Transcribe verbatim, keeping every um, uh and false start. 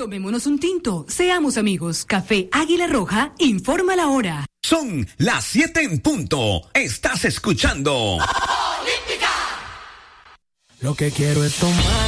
Tomémonos un tinto, seamos amigos. Café Águila Roja informa la hora. Son las siete en punto. Estás escuchando Olímpica. Lo que quiero es tomar